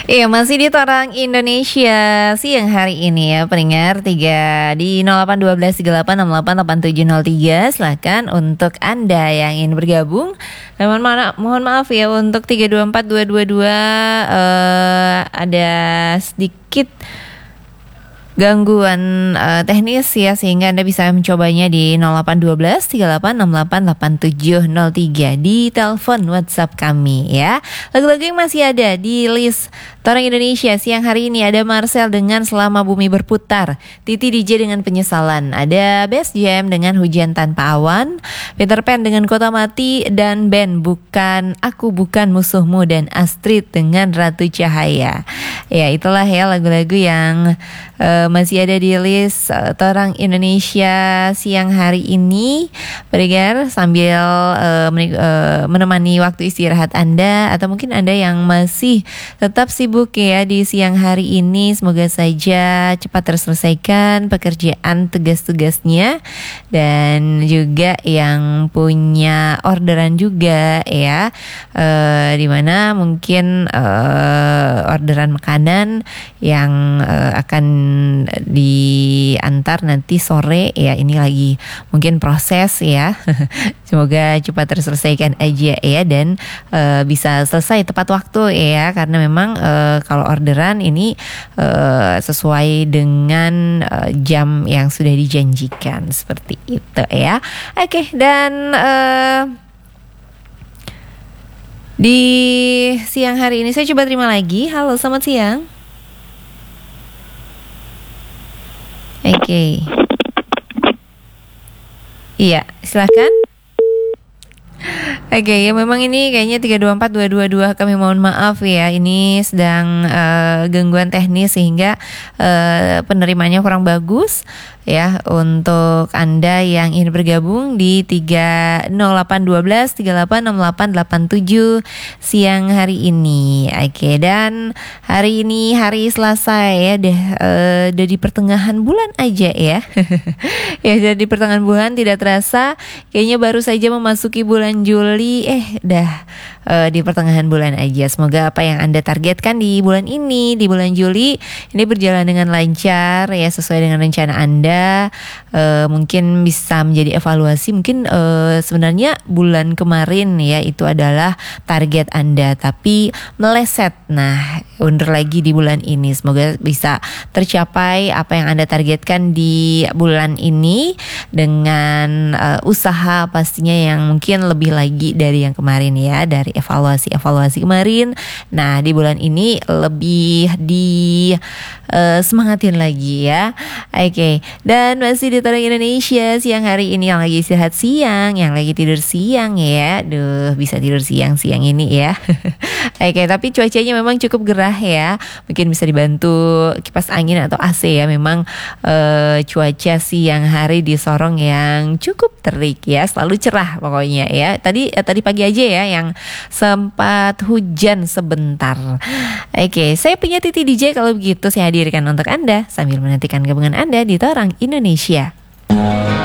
Iya, masih di Torang Indonesia siang hari ini ya pendengar 081238688703. Silakan untuk Anda yang ingin bergabung. Dan mohon maaf ya untuk 324222 ada sedikit gangguan teknis ya, sehingga Anda bisa mencobanya di 081238688703 di telepon WhatsApp kami ya. Lagu-lagu yang masih ada di list Torang Indonesia siang hari ini ada Marcel dengan Selama Bumi Berputar, Titi DJ dengan Penyesalan, ada Best Jam dengan Hujan Tanpa Awan, Peter Pan dengan Kota Mati, dan band Aku Bukan Musuhmu dan Astrid dengan Ratu Cahaya. Ya, itulah ya lagu-lagu yang masih ada di list Torang Indonesia siang hari ini, pendengar, sambil menemani waktu istirahat Anda, atau mungkin Anda yang masih tetap sibuk ya di siang hari ini. Semoga saja cepat terselesaikan pekerjaan tugas-tugasnya, dan juga yang punya orderan juga ya, dimana mungkin orderan makanan yang akan diantar nanti sore ya, ini lagi mungkin proses ya. Semoga cepat terselesaikan aja ya, dan bisa selesai tepat waktu ya, karena memang kalau orderan ini sesuai dengan jam yang sudah dijanjikan, seperti itu ya. Oke, dan di siang hari ini saya coba terima lagi. Halo, selamat siang. Oke. Iya, silakan. Oke, ya memang ini kayaknya 324222, kami mohon maaf ya, ini sedang gangguan teknis sehingga penerimanya kurang bagus ya. Untuk Anda yang ingin bergabung di 30812386887 siang hari ini. Oke, dan hari ini hari Selasa ya, udah di pertengahan bulan aja ya. Ya, udah di pertengahan bulan, tidak terasa kayaknya baru saja memasuki bulan Juli, dah di pertengahan bulan aja. Semoga apa yang Anda targetkan di bulan ini, di bulan Juli ini berjalan dengan lancar ya, sesuai dengan rencana Anda. Mungkin bisa menjadi evaluasi, mungkin sebenarnya bulan kemarin ya itu adalah target Anda, tapi meleset. Nah, undur lagi di bulan ini. Semoga bisa tercapai apa yang Anda targetkan di bulan ini dengan usaha pastinya yang mungkin lebih lagi dari yang kemarin ya, dari evaluasi kemarin. Nah, di bulan ini lebih di semangatin lagi ya. Oke, dan masih di Torang Indonesia siang hari ini, yang lagi istirahat siang, yang lagi tidur siang ya. Duh, bisa tidur siang-siang ini ya. Oke, tapi cuacanya memang cukup gerah ya. Mungkin bisa dibantu kipas angin atau AC ya. Memang cuaca siang hari di Sorong yang cukup terik ya, selalu cerah pokoknya ya. Tadi pagi aja ya yang sempat hujan sebentar. Oke, saya punya Titi DJ, kalau begitu saya hadirkan untuk Anda sambil menantikan gabungan Anda di Torang Indonesia.